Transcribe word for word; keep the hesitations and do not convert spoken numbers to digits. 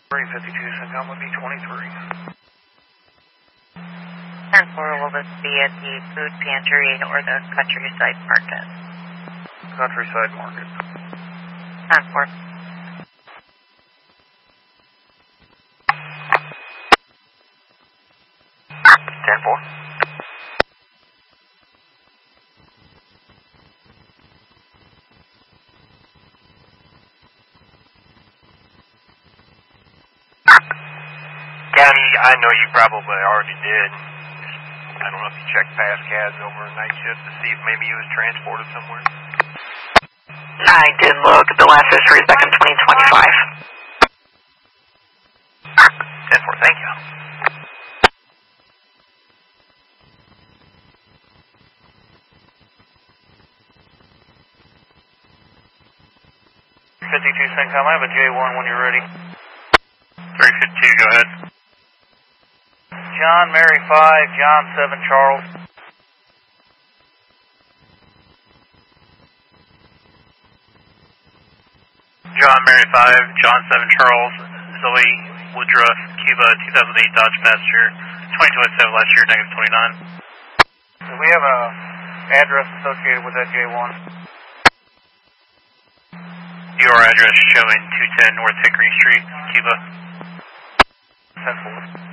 three fifty-two, Syncom would be twenty-three. ten four, will this be at the food pantry or the countryside market? Countryside market. ten four. ten four. County, I know you probably already did. I don't know if you checked past C A Ds over night shift to see if maybe he was transported somewhere. I did look. The last history is back in twenty twenty-five. ten four, thank you. fifty-two, Syncom, I have a J one when you're ready. three fifty-two, go ahead. John, Mary five, John seven, Charles. John, Mary five, John seven, Charles, Zoe, Woodruff, Cuba, two thousand eight Dodge Passenger, twenty twenty-seven last year, negative twenty-nine. Do we have a address associated with that J one? Your address showing two ten North Hickory Street, Cuba. ten four.